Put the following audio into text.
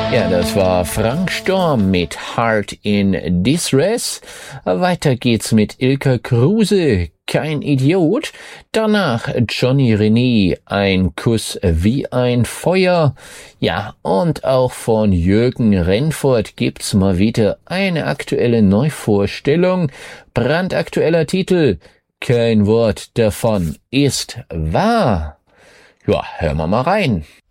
Ja, das war Frank Storm mit Heart in Distress. Weiter geht's mit Ilka Kruse, Kein Idiot. Danach Johnny René, Ein Kuss wie ein Feuer. Ja, und auch von Jürgen Rennfort gibt's mal wieder eine aktuelle Neuvorstellung. Brandaktueller Titel. Kein Wort davon ist wahr. Ja, hören wir mal rein.